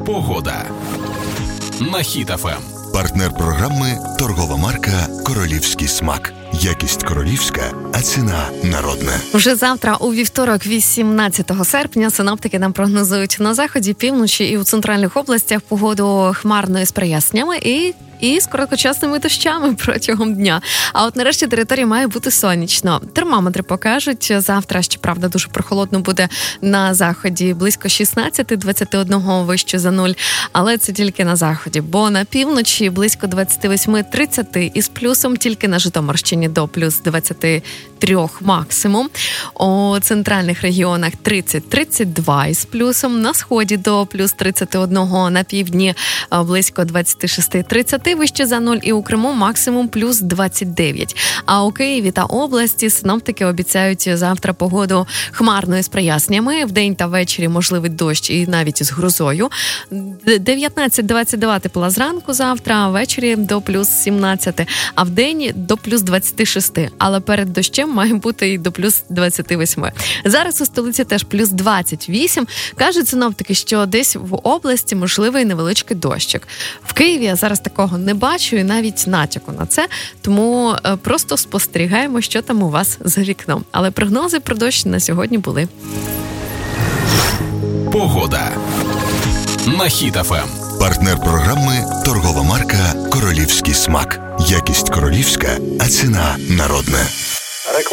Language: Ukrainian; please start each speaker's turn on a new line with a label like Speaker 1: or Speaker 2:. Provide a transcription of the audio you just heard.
Speaker 1: Погода на Хіт ФМ.
Speaker 2: Партнер програми – торгова марка «Королівський смак». Якість королівська, а ціна народна.
Speaker 3: Вже завтра, у вівторок, 18 серпня, синоптики нам прогнозують на заході, півночі і у центральних областях погоду хмарною з проясненнями і з короткочасними дощами протягом дня. А от нарешті території має бути сонячно. Термометри покажуть, завтра, щоправда, дуже прохолодно буде на заході, близько 16-21 вище за нуль, але це тільки на заході, бо на півночі близько 28-30 із плюсом, тільки на Житомирщині до плюс 23 максимум. У центральних регіонах 30-32 із плюсом, на сході до плюс 31, на півдні близько 26-30 вище за нуль, і у Криму максимум плюс 29. А у Києві та області синоптики обіцяють завтра погоду хмарною з проясненнями. Вдень та ввечері можливий дощ і навіть з грозою. 19-22 тепла зранку завтра, а ввечері до плюс 17, а вдень до плюс 26. Але перед дощем має бути і до плюс 28. Зараз у столиці теж плюс 28. Кажуть синоптики, що десь в області можливий невеличкий дощик. В Києві я зараз такого не бачу і навіть натяку на це, тому просто спостерігаємо, що там у вас за вікном. Але прогнози про дощ на сьогодні були.
Speaker 1: Погода на Хіт ФМ.
Speaker 2: Партнер програми – торгова марка «Королівський смак». Якість королівська, а ціна народна.